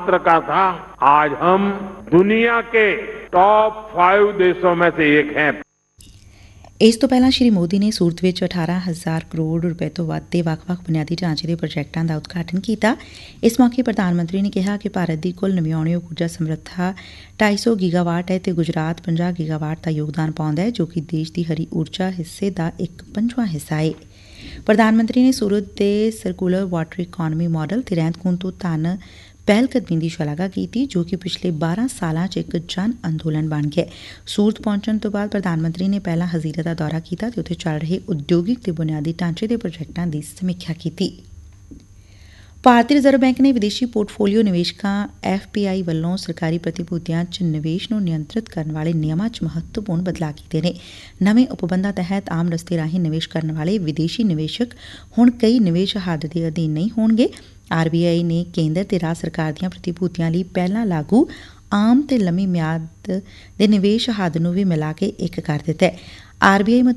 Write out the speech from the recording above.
मात्र का था, आज हम दुनिया के टॉप 5 देशों में से एक हैं। ਇਸ ਤੋਂ ਪਹਿਲਾਂ ਸ੍ਰੀ ਮੋਦੀ ਨੇ ਸੂਰਤ ਵਿੱਚ 18,000 ਕਰੋੜ ਰੁਪਏ ਤੋਂ ਵੱਧ ਦੇ ਵੱਖ-ਵੱਖ ਬੁਨਿਆਦੀ ਢਾਂਚੇ ਦੇ ਪ੍ਰੋਜੈਕਟਾਂ ਦਾ ਉਦਘਾਟਨ ਕੀਤਾ। ਇਸ ਮੌਕੇ ਪ੍ਰਧਾਨ ਮੰਤਰੀ ਨੇ ਕਿਹਾ ਕਿ ਭਾਰਤ ਦੀ ਕੁੱਲ ਨਵਿਆਉਣਯੋਗ ਊਰਜਾ ਸਮਰੱਥਾ 250 ਗੀਗਾਵਾਟ ਹੈ ਤੇ ਗੁਜਰਾਤ 50 ਗੀਗਾਵਾਟ ਦਾ ਯੋਗਦਾਨ ਪਾਉਂਦਾ ਹੈ, ਜੋ ਕਿ ਦੇਸ਼ ਦੀ ਹਰੀ ਊਰਜਾ ਹਿੱਸੇ ਦਾ ਇੱਕ ਪੰਜਵਾਂ ਹਿੱਸਾ ਹੈ। ਪ੍ਰਧਾਨ ਮੰਤਰੀ ਨੇ ਸੂਰਤ ਦੇ ਸਰਕੂਲਰ ਵਾਟਰ ਇਕਾਨਮੀ ਮਾਡਲ ਤੇ ਰਹਿੰਦ ਖੂੰਹਦ ਤੋਂ ਧਨ ਪਹਿਲ ਕਦਮੀ ਦੀ ਸ਼ਲਾਘਾ ਕੀਤੀ, ਜੋ ਕਿ ਪਿਛਲੇ 12 ਸਾਲਾਂ 'ਚ ਇੱਕ ਜਨ ਅੰਦੋਲਨ ਬਣ ਗਿਆ। ਸੂਰਤ ਪਹੁੰਚਣ ਤੋਂ ਬਾਅਦ ਪ੍ਰਧਾਨ ਮੰਤਰੀ ਨੇ ਪਹਿਲਾਂ ਹਜ਼ੀਰਾ ਦਾ ਦੌਰਾ ਕੀਤਾ ਤੇ ਉੱਥੇ ਚੱਲ ਰਹੇ ਉਦਯੋਗਿਕ ਤੇ ਬੁਨਿਆਦੀ ਢਾਂਚੇ ਦੇ ਪ੍ਰੋਜੈਕਟਾਂ ਦੀ ਸਮੀਖਿਆ ਕੀਤੀ। ਭਾਰਤੀ ਰਿਜ਼ਰਵ ਬੈਂਕ ਨੇ ਵਿਦੇਸ਼ੀ ਪੋਰਟਫੋਲੀਓ ਨਿਵੇਸ਼ਕਾਂ FPI ਵੱਲੋਂ ਸਰਕਾਰੀ ਪ੍ਰਤੀਭੂਤੀਆਂ 'ਚ ਨਿਵੇਸ਼ ਨੂੰ ਨਿਯੰਤਰਿਤ ਕਰਨ ਵਾਲੇ ਨਿਯਮਾਂ 'ਚ ਮਹੱਤਵਪੂਰਨ ਬਦਲਾਅ ਕੀਤੇ ਨੇ। ਨਵੇਂ ਉਪਬੰਧਾਂ ਤਹਿਤ ਆਮ ਰਸਤੇ ਰਾਹੀਂ ਨਿਵੇਸ਼ ਕਰਨ ਵਾਲੇ ਵਿਦੇਸ਼ੀ ਨਿਵੇਸ਼ਕ ਹੁਣ ਕਈ ਨਿਵੇਸ਼ ਹੱਦ ਦੇ ਅਧੀਨ ਨਹੀਂ ਹੋਣਗੇ। RBI ਨੇ ਕੇਂਦਰ ਤੇ ਰਾਜ ਸਰਕਾਰ ਦੀਆਂ ਪ੍ਰਤੀਭੂਤੀਆਂ ਲਈ ਪਹਿਲਾਂ ਲਾਗੂ ਆਮ ਤੇ ਲੰਮੀ ਮਿਆਦ ਦੇ ਨਿਵੇਸ਼ ਹੱਦ ਨੂੰ ਵੀ ਮਿਲਾ ਕੇ ਇੱਕ ਕਰ ਦਿੱਤਾ ਹੈ। RBI